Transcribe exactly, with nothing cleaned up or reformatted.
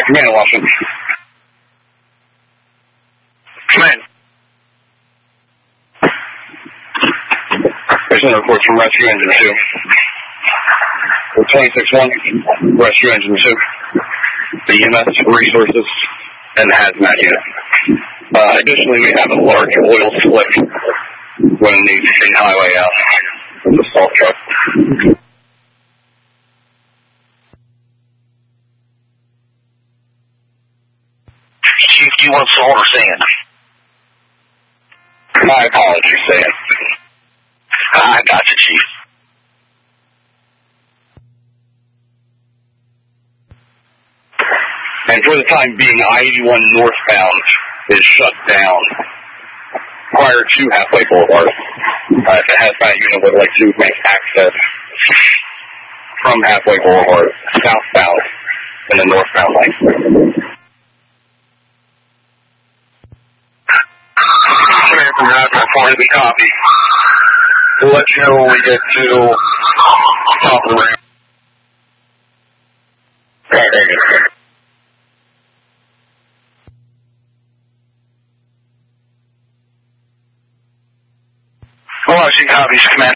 Command, Washington. Command. There's no reports from Rescue Engine two. twenty-six one, Rescue Engine two. The E M S resources and the hazmat unit. Uh, additionally, we have a large oil slick running the state highway out from the salt truck. Chief, do you want salt or sand? My apologies, sand. I got you, Chief. And for the time being, I eighty-one northbound is shut down prior to Halfway Boulevard. Uh, if the hazmat unit would like to make access from Halfway Boulevard southbound in the northbound lane. Command from Hazmat four to the copy. We'll let you know when we get to top of the ramp. Right, very good. Washington copies, Command.